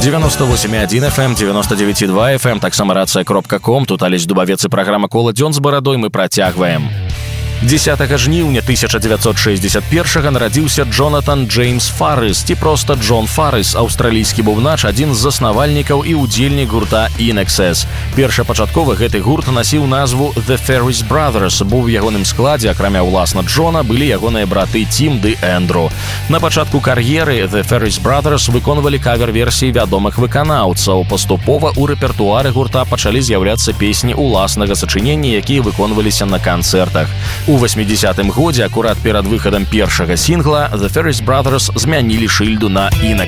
98,1 FM, 99,2 FM, таксама рацыя.ком. Тут Алесь Дубавец і праграма «Кола дзён з барадой» мы працягваем. 10 жніўня 1961 нарадзіўся Джонатан Джеймс Фаррис, ці проста Джон Фаррис, аўстралійскі бубнач, адзін з заснавальнікаў і ўдзельнік гурта INXS. Першапачаткова гэты гурт насіў назву The Ferris Brothers, бо ў ягоным складзе, акрамя ўласна Джона, былі ягоныя браты Тім ды Эндру. На пачатку кар'еры The Ferris Brothers выконвалі кавер-версіі вядомых выканаўцаў. Паступова ў рэпертуары гурта пачалі з'яўляцца песні ўласнага сачынення, якія выконваліся на канцэртах. У 80-м годзе, акурат перад выхадам першага сінгла, The Ferris Brothers змянілі шыльду на INXS.